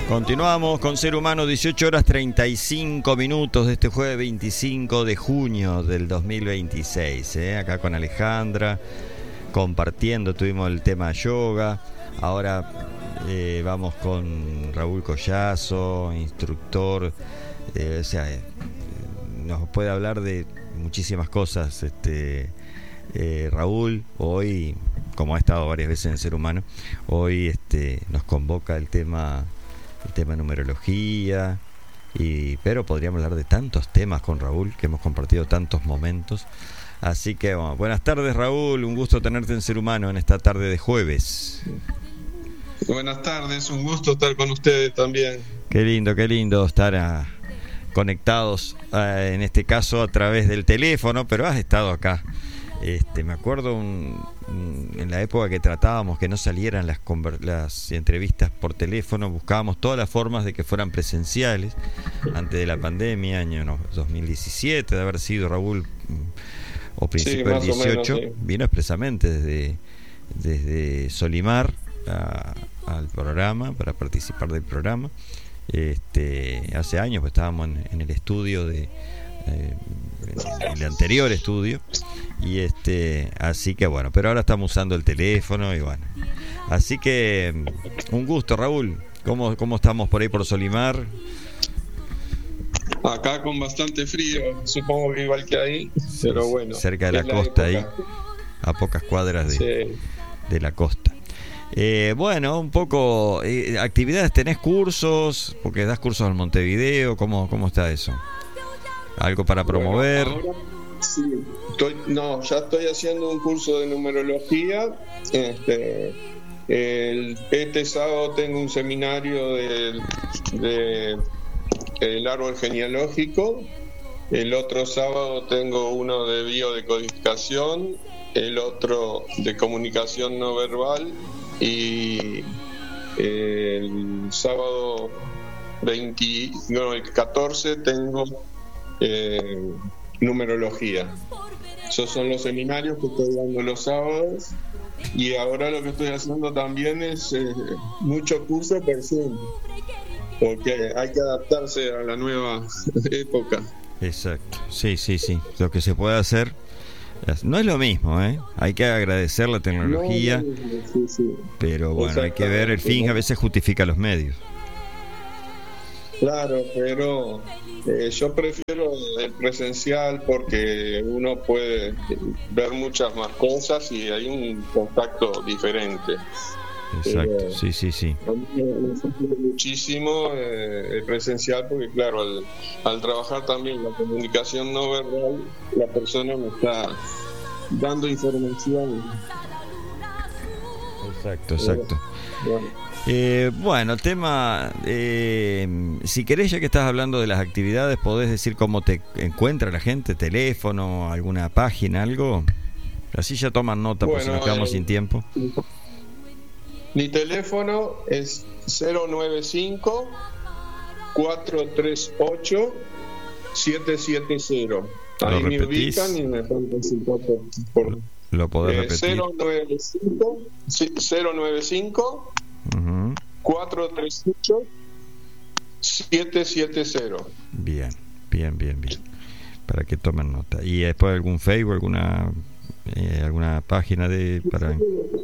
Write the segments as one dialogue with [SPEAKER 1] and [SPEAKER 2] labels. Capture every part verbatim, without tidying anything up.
[SPEAKER 1] Continuamos con Ser Humano, dieciocho horas treinta y cinco minutos de este jueves veinticinco de junio del dos mil veintiséis, ¿eh? Acá con Alejandra, compartiendo, tuvimos el tema yoga, ahora eh, vamos con Raúl Collazo, instructor, eh, o sea, eh, nos puede hablar de muchísimas cosas, este eh, Raúl, hoy, como ha estado varias veces en Ser Humano, hoy este nos convoca el tema... el tema numerología, y, pero podríamos hablar de tantos temas con Raúl, que hemos compartido tantos momentos. Así que bueno, buenas tardes, Raúl, un gusto tenerte en Ser Humano en esta tarde de jueves.
[SPEAKER 2] Buenas tardes, un gusto estar con ustedes también.
[SPEAKER 1] Qué lindo, qué lindo estar a, conectados, a, en este caso a través del teléfono, pero has estado acá. Este, me acuerdo un, un, en la época que tratábamos que no salieran las, conver, las entrevistas por teléfono, buscábamos todas las formas de que fueran presenciales antes de la pandemia, año no, dos mil diecisiete, de haber sido Raúl, o principio del sí, dieciocho, menos, sí. Vino expresamente desde, desde Solimar a, al programa, para participar del programa. Este, hace años pues, estábamos en, en el estudio de eh, en el anterior estudio, y este así que bueno, pero ahora estamos usando el teléfono y bueno, así que un gusto, Raúl. ¿Cómo, cómo estamos por ahí por Solimar?
[SPEAKER 2] Acá con bastante frío, supongo que igual que ahí, sí, pero bueno,
[SPEAKER 1] cerca de la costa, ahí a pocas cuadras de, sí. de la costa. Eh, bueno, un poco eh, actividades, ¿tenés cursos? Porque das cursos en Montevideo, ¿cómo, cómo está eso? ¿Algo para promover?
[SPEAKER 2] Bueno, ahora, sí, estoy, no, ya estoy haciendo un curso de numerología. Este, el, este sábado tengo un seminario del de, el árbol genealógico. El otro sábado tengo uno de biodecodificación, el otro de comunicación no verbal, y el sábado veinte, no, el catorce tengo Eh, numerología. Esos son los seminarios que estoy dando los sábados, y ahora lo que estoy haciendo también es eh, mucho curso por Zoom, porque hay que adaptarse a la nueva época.
[SPEAKER 1] Exacto, sí, sí, sí, lo que se puede hacer no es lo mismo, ¿eh? Hay que agradecer la tecnología, no, no, no, sí, sí. Pero bueno, hay que ver el fin, a veces justifica los medios.
[SPEAKER 2] Claro, pero eh, yo prefiero el presencial porque uno puede ver muchas más cosas y hay un contacto diferente.
[SPEAKER 1] Exacto, eh, sí, sí, sí.
[SPEAKER 2] A mí me sirve muchísimo eh, el presencial porque, claro, al, al trabajar también la comunicación no verbal, la persona me está dando información.
[SPEAKER 1] Exacto, exacto.
[SPEAKER 2] Eh, bueno.
[SPEAKER 1] Eh, bueno, tema, eh, si querés, ya que estás hablando de las actividades, podés decir cómo te encuentra la gente, teléfono, alguna página, algo, así ya toman nota, bueno, por si nos quedamos eh, sin tiempo.
[SPEAKER 2] Mi teléfono es cero nueve cinco, cuatro tres ocho, siete siete cero. Ahí me ubican y me pueden consultar por, por
[SPEAKER 1] ¿Lo podés eh, repetir?
[SPEAKER 2] cero nueve cinco, cero nueve cinco Uh-huh. cuatro tres ocho, siete siete cero.
[SPEAKER 1] Bien, bien, bien, bien. Para que tomen nota. ¿Y después algún Facebook, alguna eh, alguna página de para?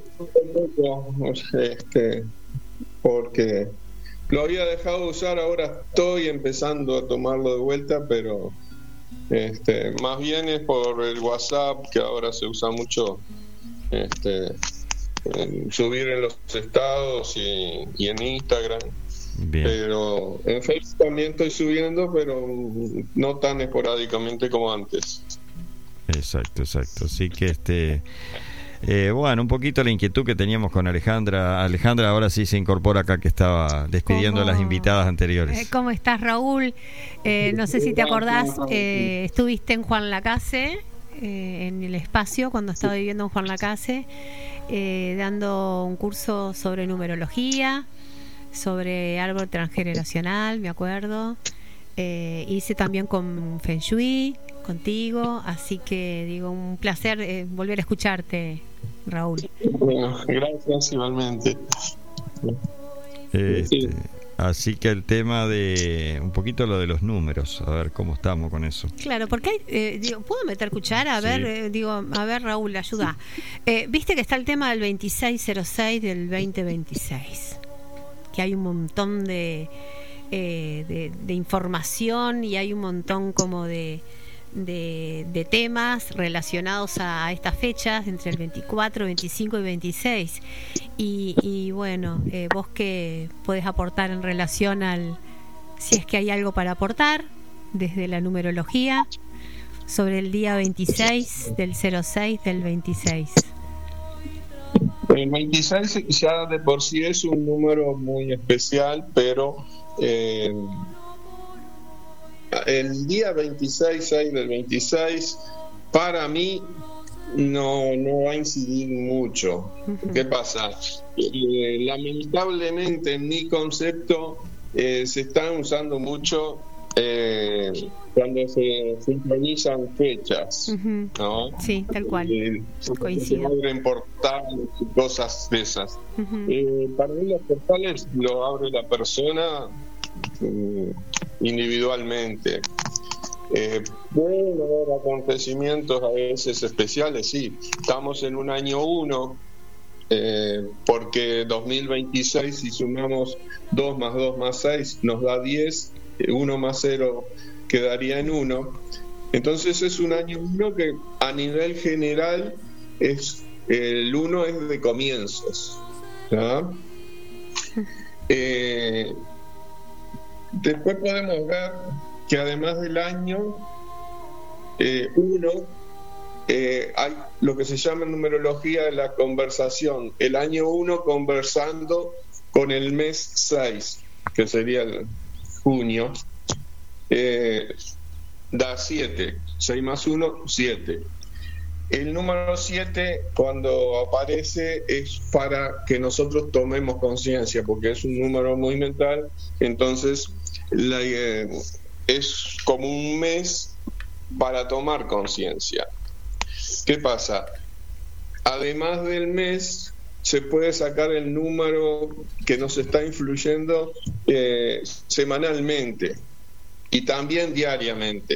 [SPEAKER 2] Este, porque lo había dejado de usar, ahora estoy empezando a tomarlo de vuelta, pero este, más bien es por el WhatsApp, que ahora se usa mucho. Este. En subir en los estados y, y en Instagram. Bien. Pero en Facebook también estoy subiendo, pero no tan esporádicamente como antes.
[SPEAKER 1] Exacto, exacto. Así que este eh, bueno, un poquito la inquietud que teníamos con Alejandra. Alejandra ahora sí se incorpora acá, que estaba despidiendo ¿Cómo? a las invitadas anteriores.
[SPEAKER 3] Eh, ¿Cómo estás, Raúl? Eh, no sé si te acordás, eh, estuviste en Juan Lacase, eh, en el espacio cuando estaba viviendo en Juan Lacase. Eh, dando un curso sobre numerología, sobre árbol transgeneracional, me acuerdo. Eh, hice también con Feng Shui, contigo, así que digo, un placer eh, volver a escucharte, Raúl.
[SPEAKER 2] Bueno, gracias igualmente.
[SPEAKER 1] Este, Así que el tema de un poquito lo de los números, a ver cómo estamos con eso.
[SPEAKER 3] Claro, porque hay, eh, digo, ¿puedo meter cuchara? A ver, sí. eh, digo, a ver, Raúl, ayuda. Eh, Viste que está el tema del veintiséis cero seis del veinte veintiséis, que hay un montón de, eh, de, de información y hay un montón como de, de, de temas relacionados a estas fechas entre el veinticuatro, veinticinco y veintiséis. Y, y bueno, eh, vos qué podés aportar en relación al, si es que hay algo para aportar desde la numerología sobre el día veintiséis del cero seis del veintiséis.
[SPEAKER 2] El veintiséis ya de por sí es un número muy especial, pero eh, el día veintiséis, seis del veintiséis, para mí no, no va a incidir mucho. Uh-huh. ¿Qué pasa? Eh, lamentablemente en mi concepto eh, se están usando mucho eh, cuando se sincronizan fechas, uh-huh. ¿no?
[SPEAKER 3] Sí, tal cual. Eh,
[SPEAKER 2] Coincido. Se abren portales y cosas de esas. Uh-huh. Eh, para mí los portales lo abre la persona eh, individualmente. Eh, pueden haber acontecimientos a veces especiales, sí. Estamos en un año uno, eh, porque dos mil veintiséis, si sumamos dos más dos más seis, nos da diez, uno más cero quedaría en uno. Entonces es un año uno que a nivel general es el uno es de comienzos, ¿no? Eh, después podemos ver que además del año eh, uno, eh, hay lo que se llama en numerología de la conversación, el año uno conversando con el mes seis, que sería el junio, eh, da siete, seis más uno, siete. El número siete, cuando aparece, es para que nosotros tomemos conciencia, porque es un número muy mental, entonces la, eh, es como un mes para tomar conciencia. ¿Qué pasa? Además del mes, se puede sacar el número que nos está influyendo eh, semanalmente y también diariamente.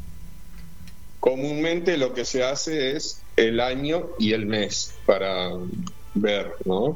[SPEAKER 2] Comúnmente lo que se hace es el año y el mes para ver, ¿no?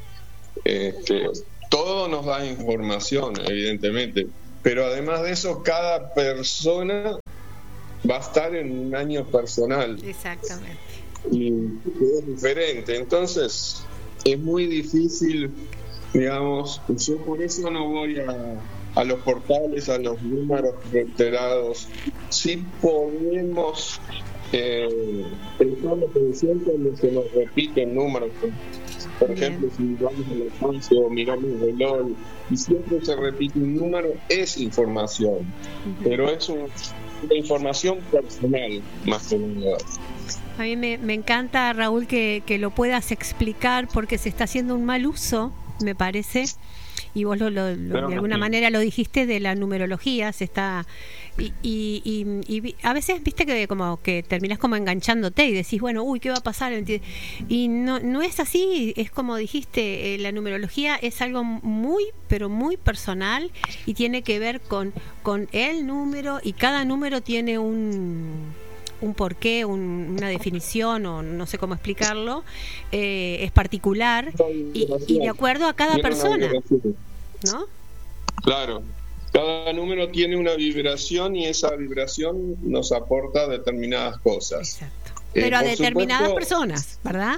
[SPEAKER 2] Este, todo nos da información, evidentemente, pero además de eso, cada persona va a estar en un año personal.
[SPEAKER 3] Exactamente.
[SPEAKER 2] Y es diferente. Entonces, es muy difícil, digamos, yo por eso no voy a, a los portales, a los números reiterados. Sí podemos eh, pensar lo que siempre se nos repiten números. Por Bien. ejemplo, si vamos al espacio o miramos el reloj y siempre se repite un número, es información, uh-huh. pero es un, una información personal más que nada.
[SPEAKER 3] A mí me, me encanta, Raúl, que, que lo puedas explicar, porque se está haciendo un mal uso, me parece, y vos lo, lo, lo, de alguna manera lo dijiste, de la numerología. Se está y, y, y, y a veces viste que como que terminás como enganchándote y decís, bueno, uy, ¿qué va a pasar? Y no, no es así. Es como dijiste, eh, la numerología es algo muy, pero muy personal, y tiene que ver con, con el número, y cada número tiene un un porqué, un, una definición, o no sé cómo explicarlo, eh, es particular y, y de acuerdo a cada persona, ¿no?
[SPEAKER 2] Claro, cada número tiene una vibración y esa vibración nos aporta determinadas cosas.
[SPEAKER 3] Exacto. Pero eh, a determinadas supuesto, personas, ¿verdad?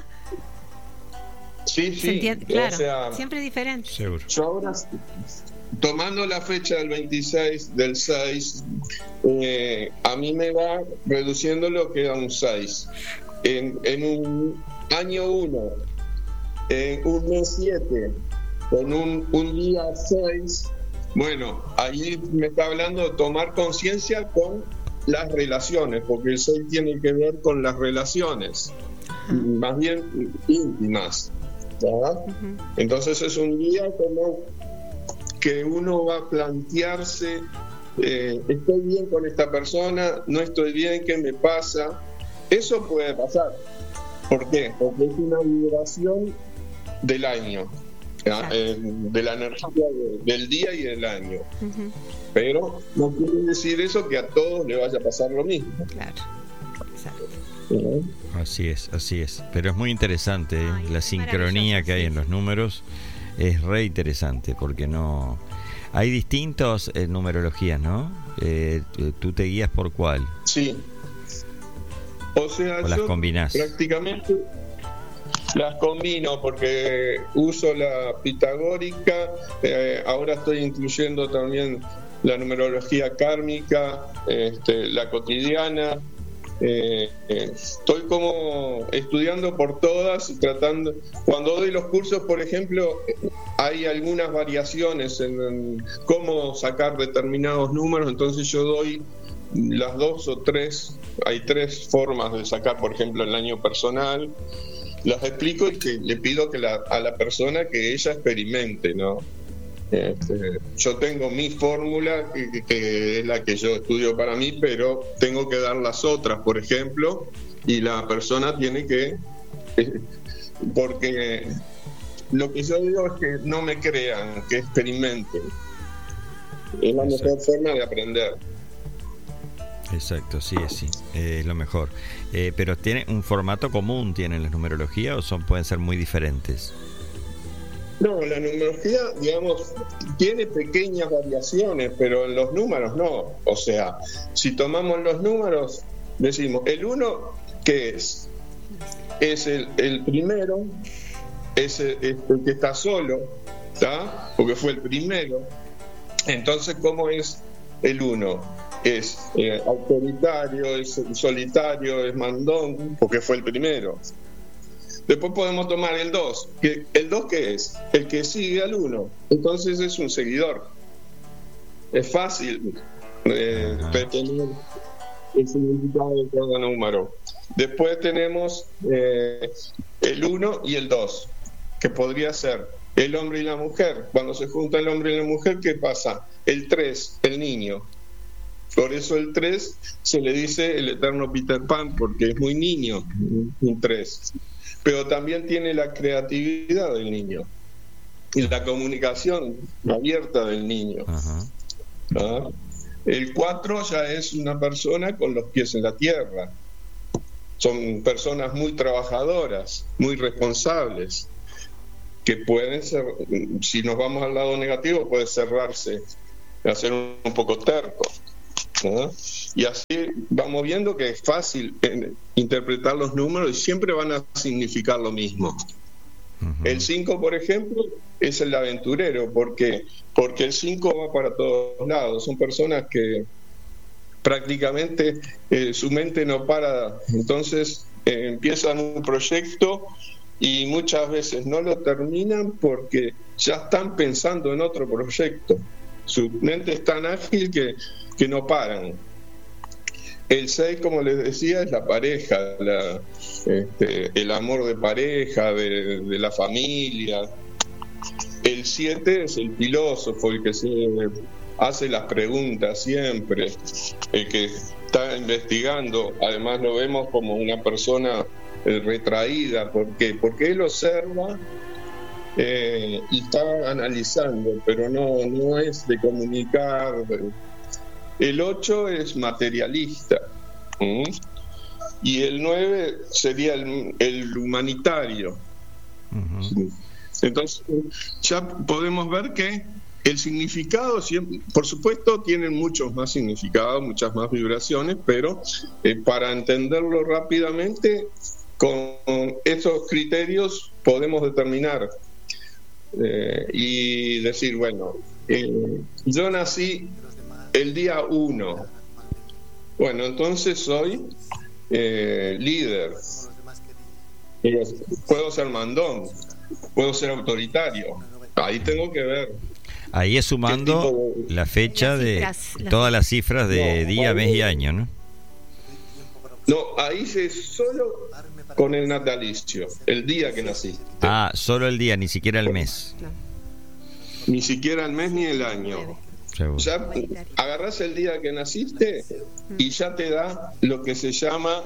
[SPEAKER 2] Sí, sí.
[SPEAKER 3] Entiende, claro, o sea, siempre diferente.
[SPEAKER 1] Seguro.
[SPEAKER 2] Yo ahora, tomando la fecha del veintiséis del seis, eh, a mí me va reduciendo lo que da un seis. En, en un año uno, en un mes siete, con un, un día seis, bueno, ahí me está hablando de tomar conciencia con las relaciones, porque el seis tiene que ver con las relaciones, uh-huh. más bien íntimas, ¿verdad? Uh-huh. Entonces es un día como que uno va a plantearse, eh, estoy bien con esta persona, no estoy bien, ¿qué me pasa? Eso puede pasar. ¿Por qué? Porque es una vibración del año. eh, de la energía de, del día y del año. Uh-huh. Pero no quiere decir eso que a todos le vaya a pasar lo mismo.
[SPEAKER 3] Claro, exacto.
[SPEAKER 2] ¿Sí?
[SPEAKER 1] Así es, así es. Pero es muy interesante, ¿eh? Ay, la sincronía que hay sí. en los números es re interesante, porque no... Hay distintas eh, numerologías, ¿no? Eh, ¿Tú te guías por cuál?
[SPEAKER 2] Sí. O sea,
[SPEAKER 1] ¿O las
[SPEAKER 2] yo
[SPEAKER 1] combinás?
[SPEAKER 2] Prácticamente las combino porque uso la pitagórica, eh, ahora estoy incluyendo también la numerología kármica, este, la cotidiana. Eh, eh, estoy como estudiando por todas y tratando. Cuando doy los cursos, por ejemplo, hay algunas variaciones en, en cómo sacar determinados números, entonces yo doy las dos o tres, hay tres formas de sacar, por ejemplo, el año personal, las explico y que le pido que la, a la persona que ella experimente, ¿no? Este, yo tengo mi fórmula que, que es la que yo estudio para mí, pero tengo que dar las otras, por ejemplo, y la persona tiene que, eh, porque lo que yo digo es que no me crean, que experimenten. Es la mejor forma de aprender.
[SPEAKER 1] Exacto, sí, sí, eh, es lo mejor. Eh, pero ¿tiene un formato común, tienen las numerologías, o son pueden ser muy diferentes?
[SPEAKER 2] No, la numerología, digamos, tiene pequeñas variaciones, pero en los números no. O sea, si tomamos los números, decimos, el uno, ¿qué es? Es el, el primero, es el, es el que está solo, ¿está? Porque fue el primero. Entonces, ¿cómo es el uno? Es eh, autoritario, es solitario, es mandón, porque fue el primero. Después podemos tomar el dos. ¿El dos qué es? El que sigue al uno. Entonces es un seguidor. Es fácil eh, retener el significado de cada número. Después tenemos eh, el uno y el dos, que podría ser el hombre y la mujer. Cuando se junta el hombre y la mujer, ¿qué pasa? El tres, el niño. Por eso el tres se le dice el eterno Peter Pan, porque es muy niño, un tres. Pero también tiene la creatividad del niño y la comunicación abierta del niño. ¿Ah? El cuatro ya es una persona con los pies en la tierra. Son personas muy trabajadoras, muy responsables, que pueden ser, si nos vamos al lado negativo, puede cerrarse, hacer un, un poco terco. ¿Ah? Y así vamos viendo que es fácil eh, interpretar los números y siempre van a significar lo mismo. Uh-huh. El cinco, por ejemplo, es el aventurero. ¿Por qué? Porque el cinco va para todos lados. Son personas que prácticamente eh, su mente no para. Entonces eh, empiezan un proyecto y muchas veces no lo terminan porque ya están pensando en otro proyecto. Su mente es tan ágil que que no paran. El seis, como les decía, es la pareja, la, este, el amor de pareja, de, de la familia. El siete es el filósofo, el que se hace las preguntas siempre, el que está investigando. Además lo vemos como una persona eh, retraída. ¿Por qué? Porque él observa eh, y está analizando, pero no, no es de comunicar. De, El ocho es materialista. ¿Mm? Y el nueve sería el, el humanitario. Uh-huh. Entonces, ya podemos ver que el significado, siempre, por supuesto, tienen muchos más significados, muchas más vibraciones, pero eh, para entenderlo rápidamente, con esos criterios podemos determinar eh, y decir, bueno, eh, yo nací el día uno. Bueno, entonces soy eh, líder. Puedo ser mandón, puedo ser autoritario. Ahí tengo que ver.
[SPEAKER 1] Ahí es sumando de... la fecha de cifras, todas las cifras de no, día, mes y año, ¿no?
[SPEAKER 2] No, ahí es solo con el natalicio, el día que naciste.
[SPEAKER 1] Ah, solo el día, ni siquiera el mes.
[SPEAKER 2] Ni siquiera el mes ni el año. Ya agarrás el día que naciste y ya te da lo que se llama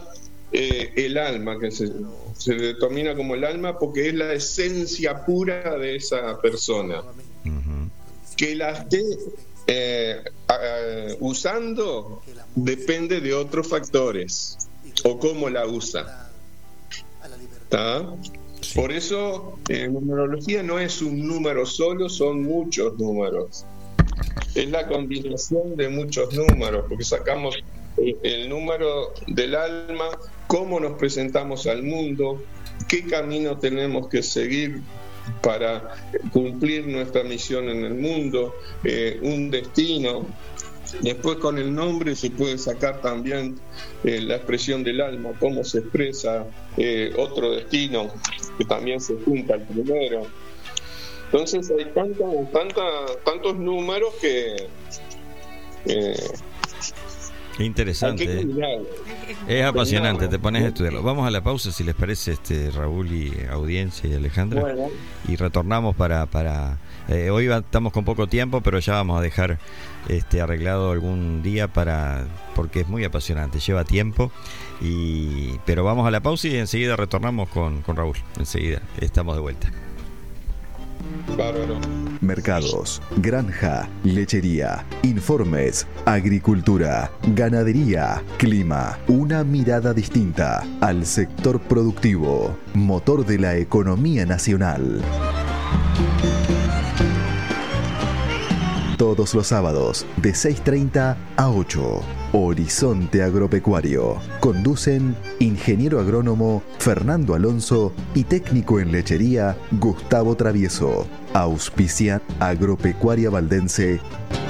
[SPEAKER 2] eh, el alma, que se, se denomina como el alma porque es la esencia pura de esa persona. Uh-huh. Que la esté eh, uh, usando depende de otros factores o cómo la usa. ¿Está? Sí. Por eso eh, numerología no es un número solo, son muchos números. Es la combinación de muchos números, porque sacamos el, el número del alma, cómo nos presentamos al mundo, qué camino tenemos que seguir para cumplir nuestra misión en el mundo, eh, un destino. Después con el nombre se puede sacar también eh, la expresión del alma, cómo se expresa eh, otro destino que también se junta al primero. Entonces hay tanta, tanta, tantos números que eh,
[SPEAKER 1] interesante, ¿eh? Es apasionante, te pones a estudiarlo. Vamos a la pausa, si les parece, este Raúl y audiencia y Alejandra, bueno. Y retornamos para para eh, hoy va, estamos con poco tiempo, pero ya vamos a dejar este arreglado algún día para porque es muy apasionante, lleva tiempo y pero vamos a la pausa y enseguida retornamos con con Raúl. Enseguida estamos de vuelta.
[SPEAKER 2] Bárbaro.
[SPEAKER 4] Mercados, granja, lechería, informes, agricultura, ganadería, clima, una mirada distinta al sector productivo, motor de la economía nacional. Todos los sábados de seis treinta a ocho. Horizonte Agropecuario. Conducen ingeniero agrónomo Fernando Alonso y técnico en lechería Gustavo Travieso. Auspicia Agropecuaria Valdense.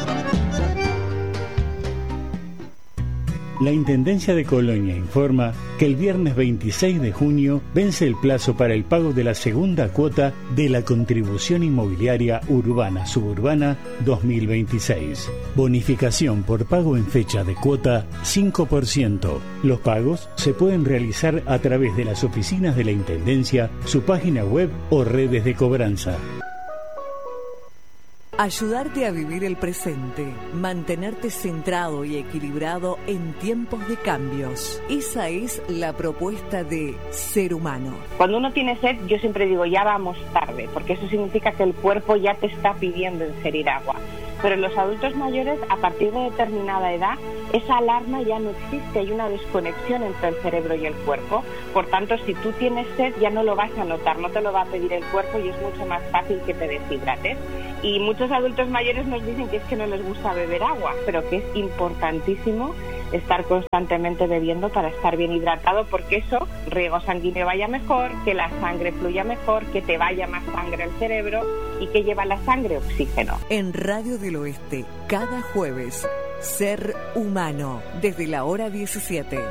[SPEAKER 5] La Intendencia de Colonia informa que el viernes veintiséis de junio vence el plazo para el pago de la segunda cuota de la Contribución Inmobiliaria Urbana Suburbana dos mil veintiséis. Bonificación por pago en fecha de cuota cinco por ciento. Los pagos se pueden realizar a través de las oficinas de la Intendencia, su página web o redes de cobranza.
[SPEAKER 6] Ayudarte a vivir el presente, mantenerte centrado y equilibrado en tiempos de cambios. Esa es la propuesta de Ser Humano.
[SPEAKER 7] Cuando uno tiene sed, yo siempre digo, ya vamos tarde, porque eso significa que el cuerpo ya te está pidiendo ingerir agua. Pero en los adultos mayores, a partir de determinada edad, esa alarma ya no existe, hay una desconexión entre el cerebro y el cuerpo. Por tanto, si tú tienes sed, ya no lo vas a notar, no te lo va a pedir el cuerpo y es mucho más fácil que te deshidrates. Y muchos adultos mayores nos dicen que es que no les gusta beber agua, pero que es importantísimo estar constantemente bebiendo para estar bien hidratado, porque eso, riego sanguíneo vaya mejor, que la sangre fluya mejor, que te vaya más sangre al cerebro y que lleva la sangre oxígeno.
[SPEAKER 6] En Radio del Oeste, cada jueves, Ser Humano, desde la hora diecisiete.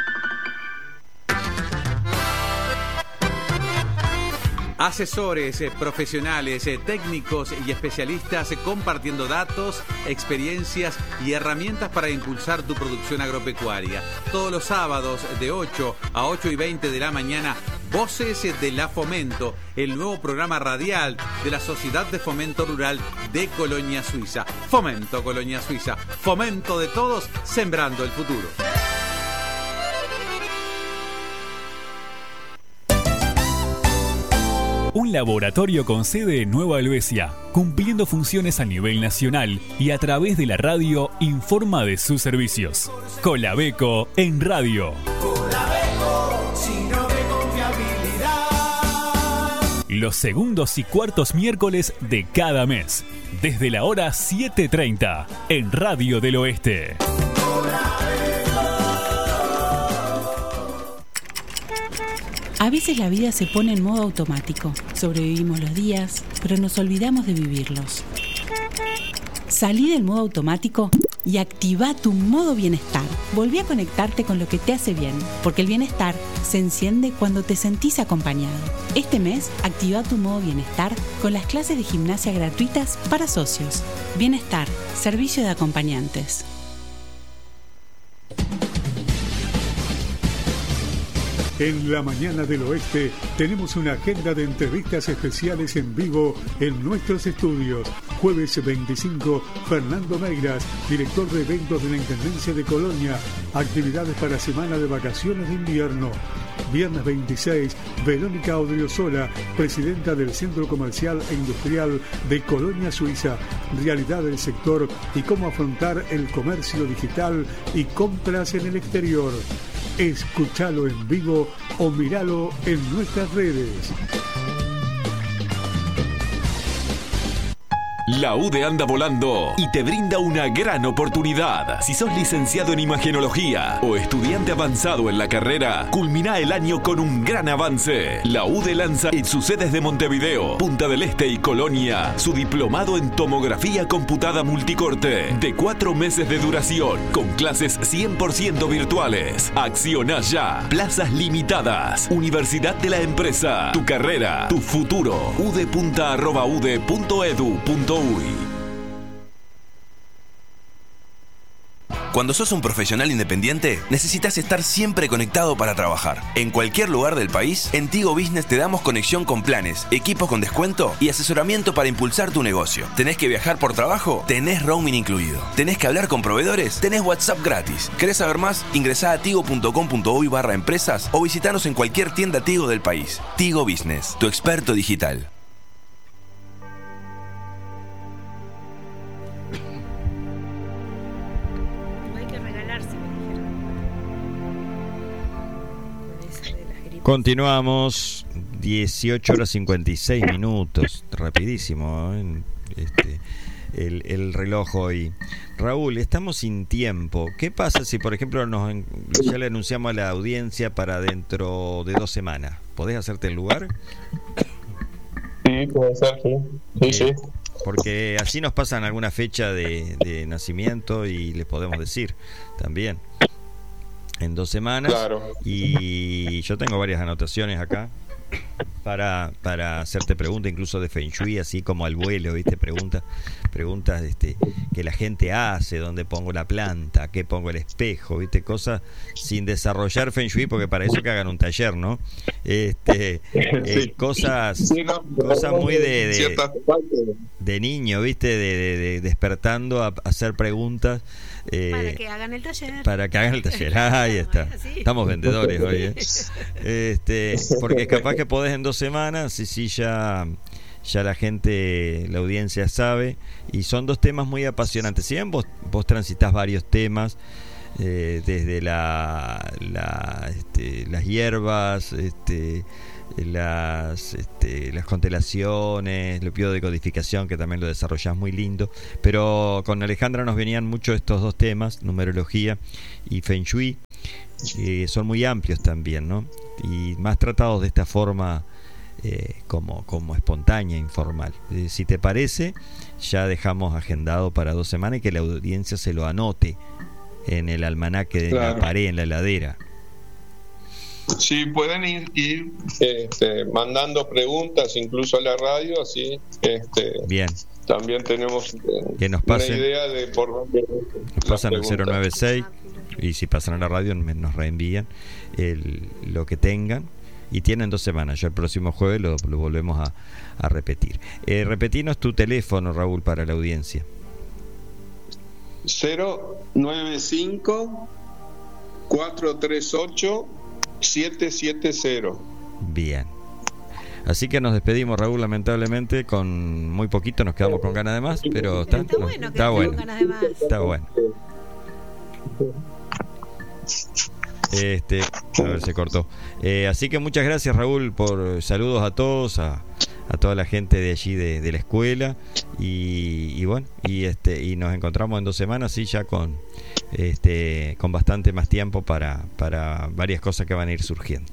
[SPEAKER 8] Asesores, eh, profesionales, eh, técnicos y especialistas eh, compartiendo datos, experiencias y herramientas para impulsar tu producción agropecuaria. Todos los sábados de ocho a ocho y veinte de la mañana, Voces de la Fomento, el nuevo programa radial de la Sociedad de Fomento Rural de Colonia Suiza. Fomento Colonia Suiza, fomento de todos, sembrando el futuro.
[SPEAKER 9] Un laboratorio con sede en Nueva Helvecia, cumpliendo funciones a nivel nacional y a través de la radio informa de sus servicios. Colabeco en radio.
[SPEAKER 10] Colabeco, signo de confiabilidad.
[SPEAKER 9] Los segundos y cuartos miércoles de cada mes, desde la hora siete treinta, en Radio del Oeste.
[SPEAKER 11] A veces la vida se pone en modo automático. Sobrevivimos los días, pero nos olvidamos de vivirlos. Salí del modo automático y activa tu modo bienestar. Volví a conectarte con lo que te hace bien, porque el bienestar se enciende cuando te sentís acompañado. Este mes, activa tu modo bienestar con las clases de gimnasia gratuitas para socios. Bienestar, servicio de acompañantes.
[SPEAKER 5] En la mañana del oeste tenemos una agenda de entrevistas especiales en vivo en nuestros estudios. Jueves veinticinco, Fernando Meiras, director de eventos de la Intendencia de Colonia. Actividades para semana de vacaciones de invierno. Viernes veintiséis, Verónica Odriozola, presidenta del Centro Comercial e Industrial de Colonia, Suiza. Realidad del sector y cómo afrontar el comercio digital y compras en el exterior. Escúchalo en vivo o míralo en nuestras redes.
[SPEAKER 12] La U D E anda volando y te brinda una gran oportunidad. Si sos licenciado en imagenología o estudiante avanzado en la carrera, culmina el año con un gran avance. La U D E lanza en sus sedes de Montevideo, Punta del Este y Colonia su diplomado en tomografía computada multicorte de cuatro meses de duración con clases cien por ciento virtuales. Acciona ya. Plazas limitadas. Universidad de la Empresa. Tu carrera, tu futuro. udepunta arroba ude punto edu punto uy.
[SPEAKER 13] Cuando sos un profesional independiente, necesitas estar siempre conectado para trabajar. En cualquier lugar del país, en Tigo Business te damos conexión con planes, equipos con descuento y asesoramiento para impulsar tu negocio. ¿Tenés que viajar por trabajo? Tenés roaming incluido. ¿Tenés que hablar con proveedores? Tenés WhatsApp gratis. ¿Querés saber más? Ingresá a tigo punto com punto uy barra empresas o visitanos en cualquier tienda Tigo del país. Tigo Business, tu experto digital.
[SPEAKER 1] Continuamos, dieciocho horas cincuenta y seis minutos, rapidísimo, ¿eh? este, el, el reloj hoy. Raúl, estamos sin tiempo. ¿Qué pasa si, por ejemplo, nos, ya le anunciamos a la audiencia para dentro de dos semanas? ¿Podés hacerte el lugar?
[SPEAKER 2] Sí, puede ser, sí. Sí, sí.
[SPEAKER 1] Porque así nos pasan alguna fecha de, de nacimiento y les podemos decir también. En dos semanas.
[SPEAKER 2] Claro.
[SPEAKER 1] Y yo tengo varias anotaciones acá para, para hacerte preguntas, incluso de Feng Shui, así como al vuelo, ¿viste? Preguntas, preguntas este, que la gente hace, dónde pongo la planta, qué pongo el espejo, ¿viste? Cosas sin desarrollar Feng Shui, porque para eso que hagan un taller, ¿no? Este, eh, sí. Cosas, sí, no, cosas muy de, de, de niño, ¿viste? De, de, de despertando a, a hacer preguntas. Eh,
[SPEAKER 3] para que hagan el taller.
[SPEAKER 1] Para que hagan el taller. Ahí está. Estamos vendedores hoy. ¿eh? Este, porque capaz que podés en dos semanas, y sí, ya, ya la gente, la audiencia sabe. Y son dos temas muy apasionantes. Si bien vos, vos transitas varios temas, eh, desde la, la este, las hierbas, este, las este, las constelaciones, el pío de codificación, que también lo desarrollás muy lindo, pero con Alejandra nos venían mucho estos dos temas, numerología y Feng Shui, eh, son muy amplios también, ¿no? Y más tratados de esta forma eh, como, como espontánea, informal. Eh, si te parece, ya dejamos agendado para dos semanas y que la audiencia se lo anote en el almanaque de claro. la pared, en la heladera.
[SPEAKER 2] Sí, pueden ir, ir este, mandando preguntas incluso a la radio, así este,
[SPEAKER 1] bien.
[SPEAKER 2] También tenemos
[SPEAKER 1] que nos pasen,
[SPEAKER 2] una idea de por dónde
[SPEAKER 1] nos pasan el cero nueve seis y si pasan a la radio nos reenvían el, lo que tengan y tienen dos semanas. Ya el próximo jueves lo, lo volvemos a, a repetir. Eh, repetinos tu teléfono, Raúl, para la audiencia.
[SPEAKER 2] cero nueve cinco cuatro tres ocho siete siete cero.
[SPEAKER 1] Bien. Así que nos despedimos, Raúl, lamentablemente, con muy poquito, nos quedamos con ganas de más, pero está,
[SPEAKER 3] está bueno.
[SPEAKER 1] Está bueno. Está bueno. Este, a ver, se cortó. Eh, así que muchas gracias, Raúl, por saludos a todos, a, a toda la gente de allí de, de la escuela y, y bueno, y este y nos encontramos en dos semanas, sí, ya con este con bastante más tiempo para, para varias cosas que van a ir surgiendo.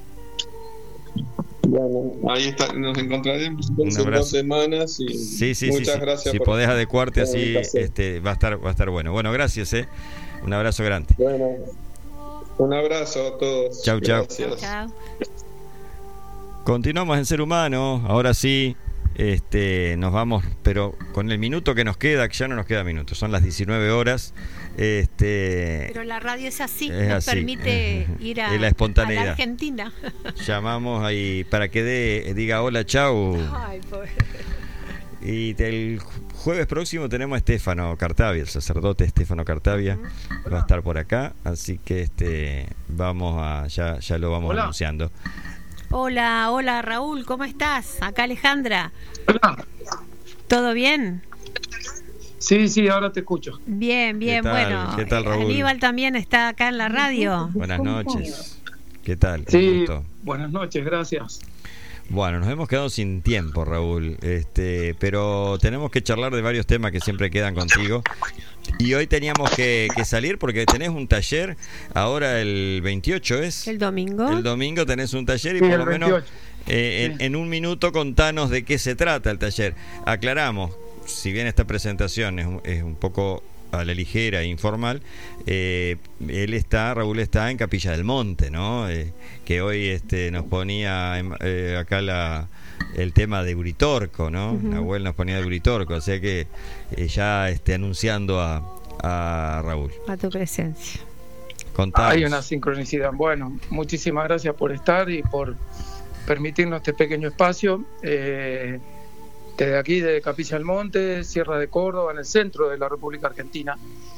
[SPEAKER 2] Bueno, ahí está, nos encontraremos en dos semanas y
[SPEAKER 1] sí, sí,
[SPEAKER 2] muchas
[SPEAKER 1] sí,
[SPEAKER 2] gracias.
[SPEAKER 1] Si
[SPEAKER 2] por
[SPEAKER 1] podés adecuarte así, este va a estar va a estar bueno. Bueno, gracias, eh. Un abrazo grande.
[SPEAKER 2] Bueno, un abrazo a todos.
[SPEAKER 1] Chau, chau.
[SPEAKER 3] Chau.
[SPEAKER 1] Continuamos en Ser Humano. Ahora sí, este, nos vamos, pero con el minuto que nos queda, que ya no nos queda minutos, son las diecinueve horas. Este,
[SPEAKER 3] pero la radio es así,
[SPEAKER 1] es
[SPEAKER 3] nos
[SPEAKER 1] así.
[SPEAKER 3] permite ir a,
[SPEAKER 1] la espontaneidad.
[SPEAKER 3] a la Argentina.
[SPEAKER 1] Llamamos ahí para que dé, diga hola, chau.
[SPEAKER 3] Ay, pobre.
[SPEAKER 1] Y el jueves próximo tenemos a Estefano Cartavia, el sacerdote Estefano Cartavia va a estar por acá, así que este vamos a ya ya lo vamos
[SPEAKER 14] Hola.
[SPEAKER 1] anunciando.
[SPEAKER 3] Hola, hola Raúl, ¿cómo estás? Acá Alejandra.
[SPEAKER 14] Hola.
[SPEAKER 3] ¿Todo bien?
[SPEAKER 14] Sí, sí, ahora te escucho.
[SPEAKER 3] Bien, bien,
[SPEAKER 1] ¿Qué tal?
[SPEAKER 3] bueno.
[SPEAKER 1] ¿Qué tal, Raúl?
[SPEAKER 3] Aníbal también está acá en la radio.
[SPEAKER 1] Buenas noches. ¿Qué tal? Un
[SPEAKER 14] Sí,
[SPEAKER 1] gusto.
[SPEAKER 14] buenas noches, gracias.
[SPEAKER 1] Bueno, nos hemos quedado sin tiempo, Raúl, este, pero tenemos que charlar de varios temas que siempre quedan contigo. Y hoy teníamos que, que salir porque tenés un taller, ahora el veintiocho es.
[SPEAKER 3] El domingo.
[SPEAKER 1] El domingo tenés un taller y
[SPEAKER 14] Sí,
[SPEAKER 1] por
[SPEAKER 14] el
[SPEAKER 1] lo menos
[SPEAKER 14] veintiocho.
[SPEAKER 1] eh, en, en un minuto contanos de qué se trata el taller. Aclaramos, si bien esta presentación es un, es un poco a la ligera e informal, eh, él está, Raúl está en Capilla del Monte, ¿no? Eh, que hoy este, nos ponía eh, acá la, el tema de Uritorco, ¿no?
[SPEAKER 3] Uh-huh.
[SPEAKER 1] Nahuel nos ponía de Uritorco, o sea que eh, ya este, anunciando a, a Raúl.
[SPEAKER 3] A tu presencia.
[SPEAKER 1] Contanos.
[SPEAKER 14] Hay una sincronicidad. Bueno, muchísimas gracias por estar y por permitirnos este pequeño espacio. Eh, desde aquí, de Capilla del Monte, Sierra de Córdoba, en el centro de la República Argentina,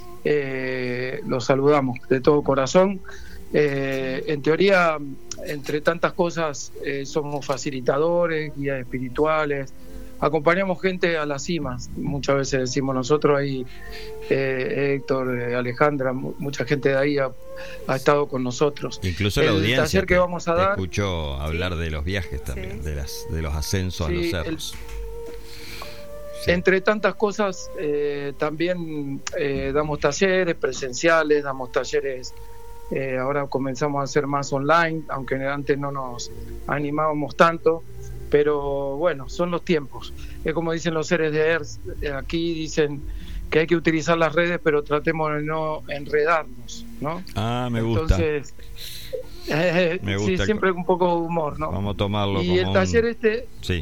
[SPEAKER 14] eh, los saludamos de todo corazón. Eh, en teoría, entre tantas cosas, eh, somos facilitadores, guías espirituales, acompañamos gente a las cimas, muchas veces decimos nosotros, ahí eh, Héctor, eh, Alejandra, mu- mucha gente de ahí ha, ha estado con nosotros.
[SPEAKER 1] Incluso la
[SPEAKER 14] El
[SPEAKER 1] audiencia
[SPEAKER 14] taller que
[SPEAKER 1] te-
[SPEAKER 14] vamos a
[SPEAKER 1] te
[SPEAKER 14] dar,
[SPEAKER 1] escuchó hablar de los viajes también, de las de los ascensos a los
[SPEAKER 14] Sí,
[SPEAKER 1] cerros.
[SPEAKER 14] entre tantas cosas, eh, también eh, damos talleres presenciales, damos talleres, eh, ahora comenzamos a hacer más online, aunque antes no nos animábamos tanto, pero bueno, son los tiempos. Es como dicen los seres de Earth, eh, aquí dicen que hay que utilizar las redes, pero tratemos de no enredarnos, ¿no?
[SPEAKER 1] Ah, me gusta.
[SPEAKER 14] Entonces, eh,
[SPEAKER 1] Me
[SPEAKER 14] sí,
[SPEAKER 1] gusta.
[SPEAKER 14] siempre un poco de humor, ¿no?
[SPEAKER 1] Vamos a tomarlo
[SPEAKER 14] Y
[SPEAKER 1] como
[SPEAKER 14] el taller
[SPEAKER 1] un...
[SPEAKER 14] este,
[SPEAKER 1] Sí.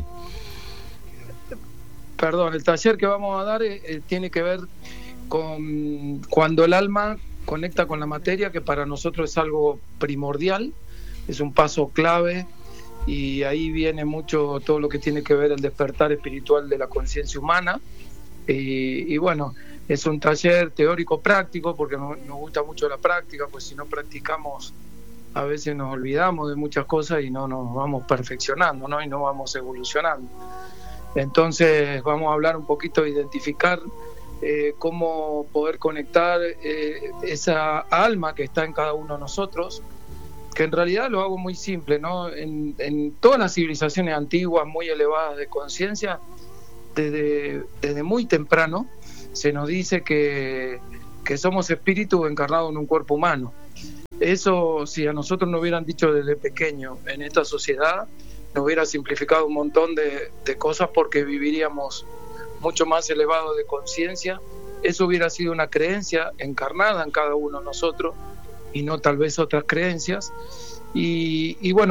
[SPEAKER 14] Perdón, el taller que vamos a dar eh, eh, tiene que ver con cuando el alma conecta con la materia, que para nosotros es algo primordial, es un paso clave, y ahí viene mucho todo lo que tiene que ver el despertar espiritual de la conciencia humana. Y, y bueno, es un taller teórico práctico, porque nos, nos gusta mucho la práctica, pues si no practicamos a veces nos olvidamos de muchas cosas y no nos vamos perfeccionando, ¿no? Y no vamos evolucionando. Entonces vamos a hablar un poquito de identificar eh, cómo poder conectar eh, esa alma que está en cada uno de nosotros, que en realidad lo hago muy simple, ¿no? En, en todas las civilizaciones antiguas muy elevadas de conciencia, desde, desde muy temprano se nos dice que, que somos espíritus encarnados en un cuerpo humano. Eso, si a nosotros nos hubieran dicho desde pequeño en esta sociedad, nos hubiera simplificado un montón de, de cosas, porque viviríamos mucho más elevados de conciencia. Eso hubiera sido una creencia encarnada en cada uno de nosotros y no tal vez otras creencias. Y, y bueno,